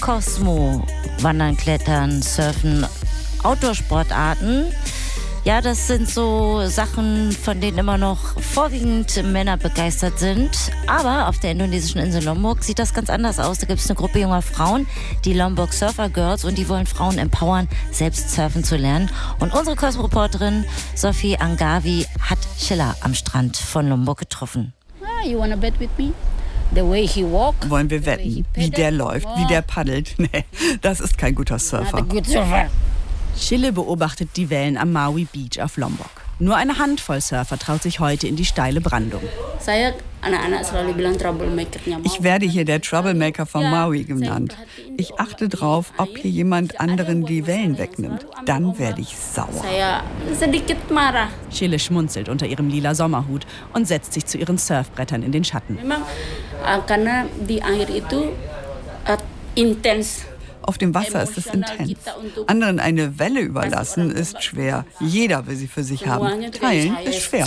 Cosmo. Wandern, Klettern, Surfen, Outdoor-Sportarten. Ja, das sind so Sachen, von denen immer noch vorwiegend Männer begeistert sind. Aber auf der indonesischen Insel Lombok sieht das ganz anders aus. Da gibt es eine Gruppe junger Frauen, die Lombok Surfer Girls, und die wollen Frauen empowern, selbst surfen zu lernen. Und unsere Cosmo-Reporterin Sophie Angavi hat Chilla am Strand von Lombok getroffen. You wanna bet with me? The way he walk, wollen wir wetten, wie der läuft, wie der paddelt? Nee, das ist kein guter Surfer. Chille beobachtet die Wellen am Maui Beach auf Lombok. Nur eine Handvoll Surfer traut sich heute in die steile Brandung. Ich werde hier der Troublemaker von Maui genannt. Ich achte drauf, ob hier jemand anderen die Wellen wegnimmt. Dann werde ich sauer. Chille schmunzelt unter ihrem lila Sommerhut und setzt sich zu ihren Surfbrettern in den Schatten. Auf dem Wasser ist es intens. Anderen eine Welle überlassen ist schwer. Jeder will sie für sich haben. Teilen ist schwer.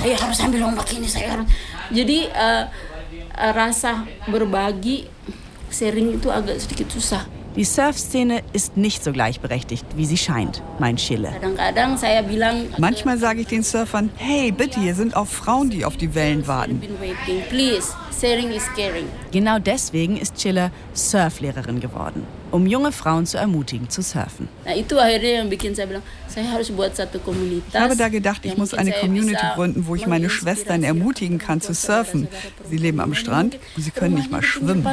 Jadi rasa berbagi, sharing itu agak sedikit susah. Die Surfszene ist nicht so gleichberechtigt, wie sie scheint, meint Chille. Manchmal sage ich den Surfern, hey, bitte, hier sind auch Frauen, die auf die Wellen warten. Genau deswegen ist Chille Surflehrerin geworden, um junge Frauen zu ermutigen, zu surfen. Ich habe da gedacht, ich muss eine Community gründen, wo ich meine Schwestern ermutigen kann zu surfen. Sie leben am Strand und sie können nicht mal schwimmen.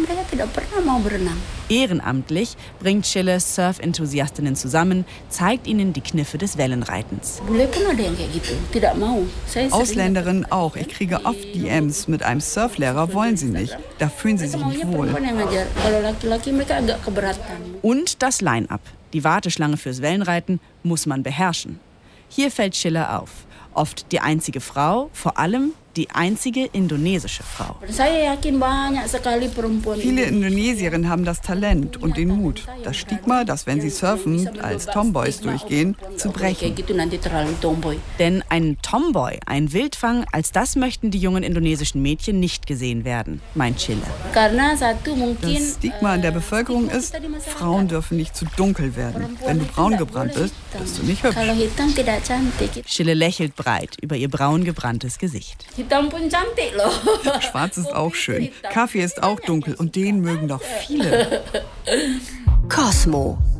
Ehrenamtlich bringt Chille Surf-Enthusiastinnen zusammen, zeigt ihnen die Kniffe des Wellenreitens. Ausländerinnen auch. Ich kriege oft DMs mit einem Surflehrer, wollen sie nicht. Da fühlen sie sich nicht wohl. Und das Line-Up. Die Warteschlange fürs Wellenreiten muss man beherrschen. Hier fällt Chille auf. Oft die einzige Frau, vor allem die einzige indonesische Frau. Viele Indonesierinnen haben das Talent und den Mut, das Stigma, dass wenn sie surfen, als Tomboys durchgehen, zu brechen. Denn ein Tomboy, ein Wildfang, als das möchten die jungen indonesischen Mädchen nicht gesehen werden, meint Chille. Das Stigma in der Bevölkerung ist, Frauen dürfen nicht zu dunkel werden. Wenn du braun gebrannt bist, bist du nicht hübsch. Chille lächelt breit über ihr braun gebranntes Gesicht. Schwarz ist auch schön. Kaffee ist auch dunkel und den mögen doch viele. Cosmo.